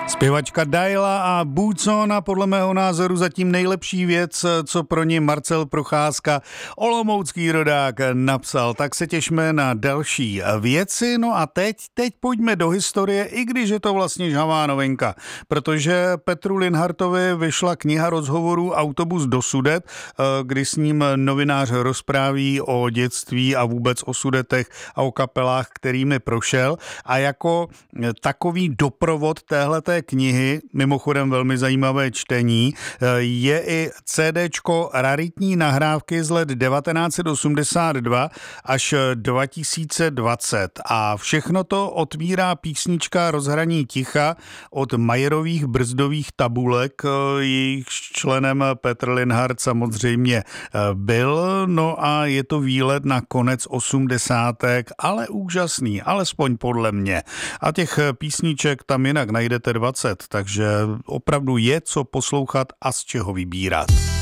Zpěvačka Daila a Bootsona, podle mého názoru zatím nejlepší věc, co pro ní Marcel Procházka, olomoucký rodák, napsal. Tak se těšme na další věci. No a teď pojďme do historie, i když je to vlastně žhavá novinka, protože Petru Linhartovi vyšla kniha rozhovorů Autobus do Sudet, kdy s ním novinář rozpráví o dětství a vůbec o Sudetech a o kapelách, kterými prošel. A jako takový doprovod téhleté knihy, mimochodem velmi zajímavé čtení, je i CDčko raritní nahrávky z let 1982 až 2020 a všechno to otvírá písnička Rozhraní ticha od Majerových brzdových tabulek, jejich členem Petr Linhart samozřejmě byl, no a je to výlet na konec 80. ale úžasný, alespoň podle mě. A těch písniček tam jinak najdete 20, takže opravdu je co poslouchat a z čeho vybírat.